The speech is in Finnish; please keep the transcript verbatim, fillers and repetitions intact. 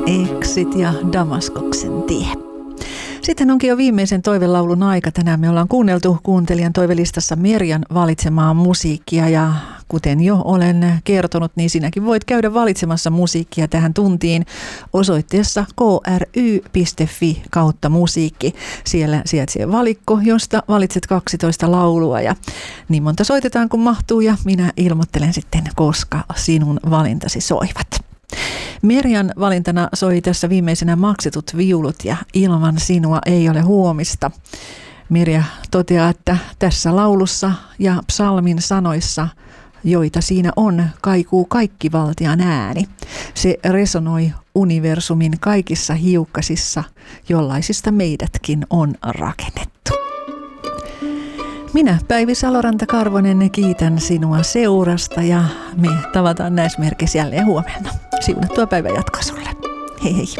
Exit ja Damaskoksen tie. Sitten onkin jo viimeisen toivelaulun aika. Tänään me ollaan kuunneltu kuuntelijan toivelistassa Merjan valitsemaa musiikkia ja kuten jo olen kertonut, niin sinäkin voit käydä valitsemassa musiikkia tähän tuntiin osoitteessa k r y piste f i kautta musiikki. Siellä sijaitsee valikko, josta valitset kaksitoista laulua ja niin monta soitetaan kun mahtuu ja minä ilmoittelen sitten, koska sinun valintasi soivat. Merjan valintana soi tässä viimeisenä Maksetut viulut ja Ilman sinua ei ole huomista. Merja toteaa, että tässä laulussa ja psalmin sanoissa, joita siinä on, kaikuu kaikkivaltian ääni. Se resonoi universumin kaikissa hiukkasissa, jollaisista meidätkin on rakennettu. Minä, Päivi Saloranta-Karvonen, kiitän sinua seurasta ja me tavataan näissä merkeissä jälleen huomenna. Siunattua päivän jatkoa sulle. Hei hei.